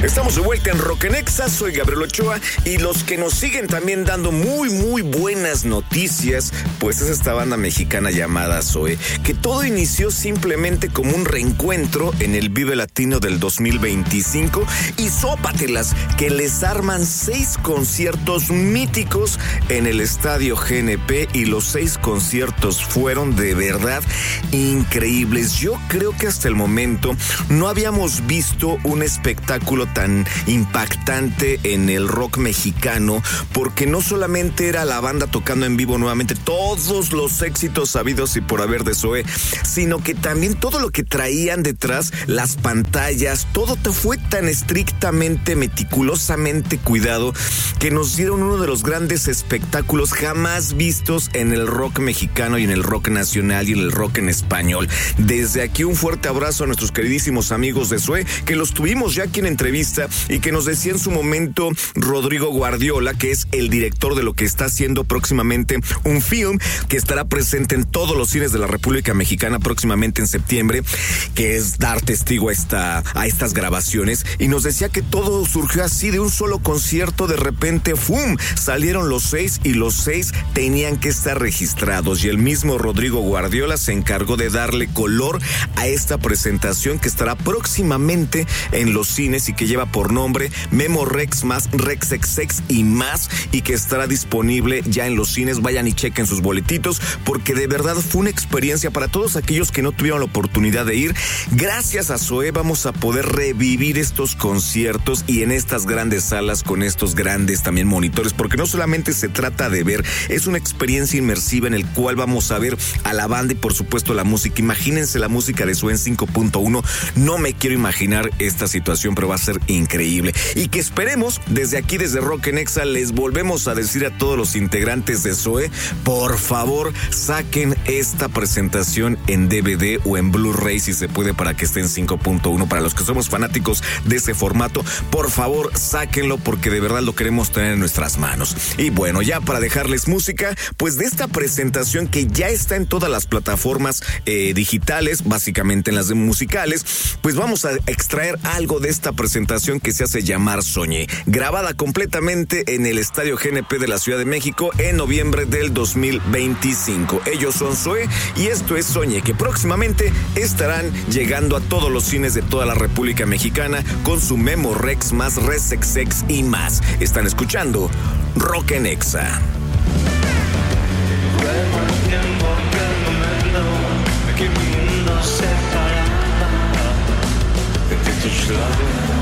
Estamos de vuelta en Rock en Exa, soy Gabriel Ochoa y los que nos siguen también dando muy buenas noticias, pues es esta banda mexicana llamada Zoé, que todo inició simplemente como un reencuentro en el Vive Latino del 2025 y sópatelas que les arman 6 conciertos míticos en el Estadio GNP y los 6 conciertos fueron de verdad increíbles. Yo creo que hasta el momento no habíamos visto un espectáculo tan impactante en el rock mexicano, porque no solamente era la banda tocando en vivo nuevamente todos los éxitos habidos y por haber de Zoé, sino que también todo lo que traían detrás, las pantallas, todo fue tan estrictamente, meticulosamente cuidado, que nos dieron uno de los grandes espectáculos jamás vistos en el rock mexicano y en el rock nacional y en el rock en español. Desde aquí un fuerte abrazo a nuestros queridísimos amigos de Zoé, que los tuvimos ya aquí en entrevista y que nos decía en su momento Rodrigo Guardiola, que es el director de lo que está haciendo próximamente un film que estará presente en todos los cines de la República Mexicana próximamente en septiembre, que es dar testigo a estas grabaciones, y nos decía que todo surgió así de un solo concierto. De repente, ¡fum!, salieron los 6 y los 6 tenían que estar registrados, y el mismo Rodrigo Guardiola se encargó de darle color a esta presentación que estará próximamente en los cines y que lleva por nombre Memo Rex más Rex XX y más, y que estará disponible ya en los cines. Vayan y chequen sus boletitos, porque de verdad fue una experiencia para todos aquellos que no tuvieron la oportunidad de ir. Gracias a Zoé vamos a poder revivir estos conciertos y en estas grandes salas con estos grandes también monitores, porque no solamente se trata de ver, es una experiencia inmersiva en el cual vamos a ver a la banda y por supuesto la música. Imagínense la música de Zoé en 5.1, no me quiero imaginar esta situación, pero va a ser increíble. Y que esperemos, desde aquí, desde Rock en Exa, les volvemos a decir a todos los integrantes de Zoé, por favor, saquen esta presentación en DVD o en Blu-ray si se puede, para que esté en 5.1. Para los que somos fanáticos de ese formato, por favor, sáquenlo, porque de verdad lo queremos tener en nuestras manos. Y bueno, ya para dejarles música, pues de esta presentación que ya está en todas las plataformas digitales, básicamente en las de musicales, pues vamos a extraer algo de esta presentación que se hace llamar Soñé, grabada completamente en el Estadio GNP de la Ciudad de México en noviembre del 2025. Ellos son Zoé y esto es Soñé, que próximamente estarán llegando a todos los cines de toda la República Mexicana con su Memo Rex más Rex XX y más. Están escuchando Rock en Exa. Que mi mundo se paraba de tus labios.